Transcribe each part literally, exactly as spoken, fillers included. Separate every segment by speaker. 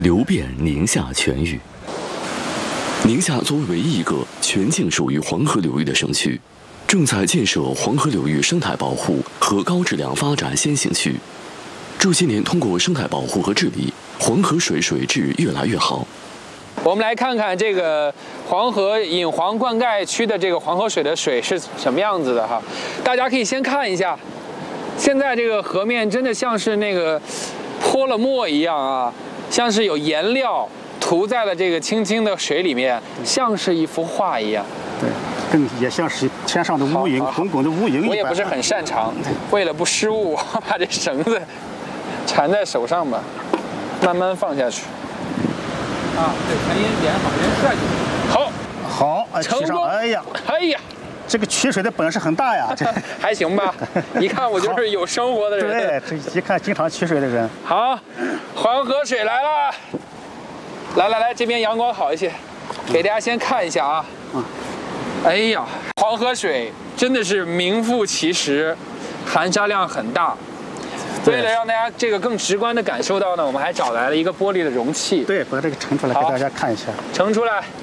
Speaker 1: 流变宁夏全域。宁夏作为唯一一个全境属于黄河流域的省区，正在建设黄河流域生态保护和高质量发展先行区。这些年，通过生态保护和治理，黄河水水质越来越好。
Speaker 2: 我们来看看这个黄河引黄灌溉区的这个黄河水的水是什么样子的哈。大家可以先看一下，现在这个河面真的像是那个泼了墨一样啊，像是有颜料涂在了这个清清的水里面，像是一幅画一样。
Speaker 3: 对，更也像是天上的乌云，滚滚的乌云一般。
Speaker 2: 我也不是很擅长，为了不失误，把这绳子缠在手上吧，慢慢放下去。啊，对，船音连好，连帅就好。
Speaker 3: 好，哎，
Speaker 2: 成功！
Speaker 3: 哎呀，
Speaker 2: 哎呀，
Speaker 3: 这个取水的本事很大呀，这
Speaker 2: 还行吧？一看我就是有生活的人。
Speaker 3: 对，这一看经常取水的人。
Speaker 2: 好，黄河水来了，来来来，这边阳光好一些，给大家先看一下啊。嗯。哎呀，黄河水真的是名副其实，含沙量很大。为了让大家这个更直观地感受到呢，我们还找来了一个玻璃的容器。
Speaker 3: 对，把这个盛出来给大家看一下。
Speaker 2: 盛出来。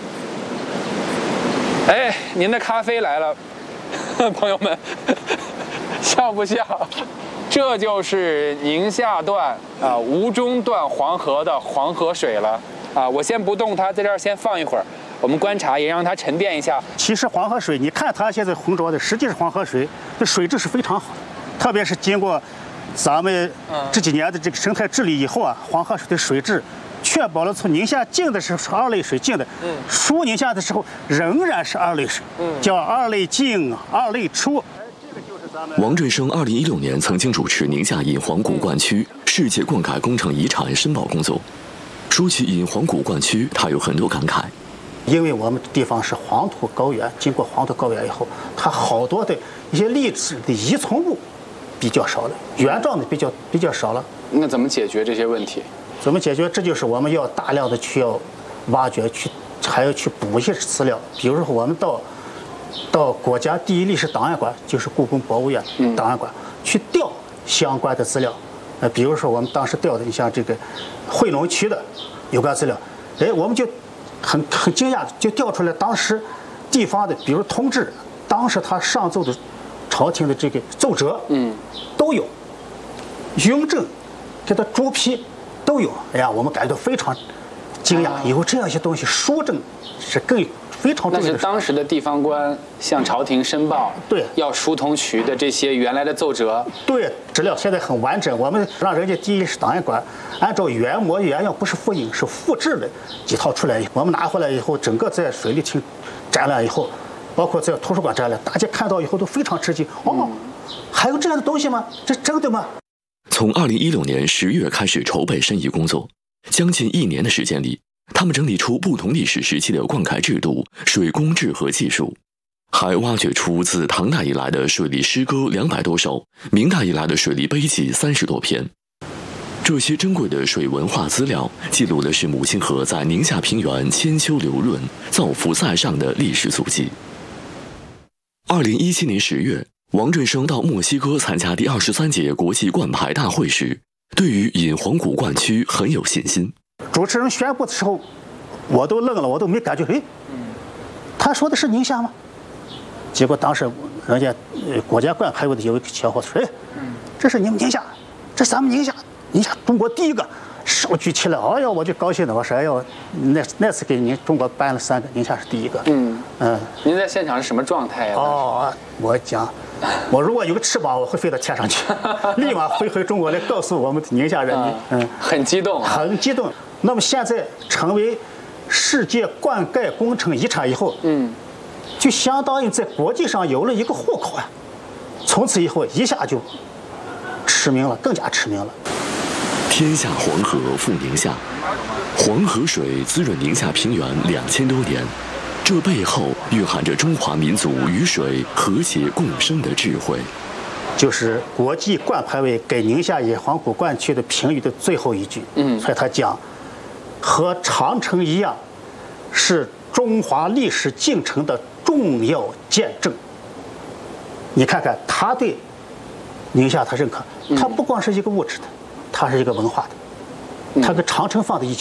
Speaker 2: 哎，您的咖啡来了，朋友们，像不像？这就是宁夏段啊吴中段黄河的黄河水了啊！我先不动它，在这儿先放一会儿，我们观察，也让它沉淀一下。
Speaker 3: 其实黄河水，你看它现在浑浊的，实际是黄河水，这水质是非常好的，特别是经过咱们这几年的这个生态治理以后啊，黄河水的水质确保了从宁夏进的时候是二类水进的，嗯，出宁夏的时候仍然是二类水，嗯，叫二类进，二类出。
Speaker 1: 王振声二零一六年曾经主持宁夏引黄古灌区世界灌溉工程遗产申报工作。说起引黄古灌区，他有很多感慨。
Speaker 3: 因为我们地方是黄土高原，经过黄土高原以后，它好多的一些历史的遗存物比较少了，原状的比较比较少了。
Speaker 2: 那怎么解决这些问题？
Speaker 3: 怎么解决？这就是我们要大量的去要挖掘，去还要去补一些资料。比如说，我们到到国家第一历史档案馆，就是故宫博物院档案馆、嗯、去调相关的资料。呃，比如说我们当时调的，你像这个惠农区的有关资料，哎，我们就很很惊讶，就调出来当时地方的，比如同治，当时他上奏的朝廷的这个奏折，嗯，都有，雍正给他朱批都有。哎呀，我们感到非常惊讶，以后这样一些东西书证是更非常重要的。
Speaker 2: 那是当时的地方官向朝廷申报，
Speaker 3: 对，
Speaker 2: 要书同渠的这些原来的奏折，
Speaker 3: 对，资料现在很完整。我们让人家第一历史档案馆按照原模原样，不是复印，是复制的几套出来，我们拿回来以后，整个在水利厅展览以后，包括在图书馆展览，大家看到以后都非常吃惊。哦，嗯、还有这样的东西吗？这真的吗？
Speaker 1: 从二零一六年十月开始筹备申遗工作，将近一年的时间里，他们整理出不同历史时期的灌溉制度、水工制和技术，还挖掘出自唐代以来的水利诗歌两百多首，明代以来的水利碑记三十多篇。这些珍贵的水文化资料，记录的是母亲河在宁夏平原千秋流润、造福在上的历史足迹。二零一七年十月，王振声到墨西哥参加第二十三届国际灌牌大会时，对于引黄古灌区很有信心。
Speaker 3: 主持人宣布的时候，我都愣了，我都没感觉，哎，他说的是宁夏吗？结果当时人家呃国家灌牌委的有一个小伙子说，哎，这是你们宁夏，这是咱们宁夏，宁夏中国第一个，手举起来，哎呀，我就高兴的，我说，哎呦，那那次给您中国颁了三个，宁夏是第一个。嗯嗯，
Speaker 2: 您在现场是什么状态呀？
Speaker 3: 哦，我讲，我如果有个翅膀，我会飞到天上去，立马飞回中国来告诉我们宁夏人民。
Speaker 2: 嗯，很激动，
Speaker 3: 很激动。那么现在成为世界灌溉工程遗产以后，嗯，就相当于在国际上有了一个户口啊，从此以后一下就驰名了，更加驰名了。
Speaker 1: 天下黄河复宁夏，黄河水滋润宁夏平原两千多年，这背后蕴含着中华民族与水和谐共生的智慧。
Speaker 3: 就是国际灌牌委给宁夏引黄古灌区的评语的最后一句，嗯，所以他讲，和长城一样，是中华历史进程的重要见证。你看看他对宁夏他认可，他不光是一个物质的，他是一个文化的，他跟长城放在一起。